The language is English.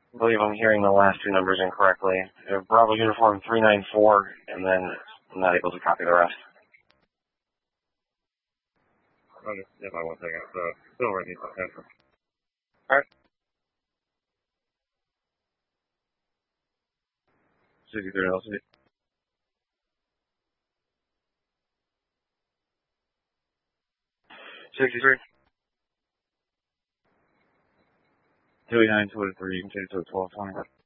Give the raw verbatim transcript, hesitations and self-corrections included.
I believe I'm hearing the last two numbers incorrectly. Uh, Bravo Uniform three nine four, and then I'm not able to copy the rest. I'll just get my one second. So, still ready to answer. Alright. sixty-three L C. sixty-three. two eighty-nine, two oh three, you can change to twelve twenty.